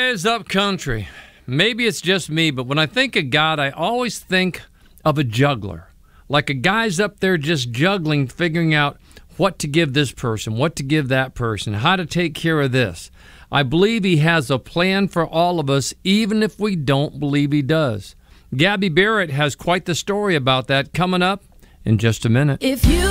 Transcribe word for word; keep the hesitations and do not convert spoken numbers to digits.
Rise up country. Maybe it's just me, but when I think of God, I always think of a juggler. Like a guy's up there just juggling, figuring out what to give this person, what to give that person, how to take care of this. I believe he has a plan for all of us, even if we don't believe he does. Gabby Barrett has quite the story about that coming up in just a minute. If you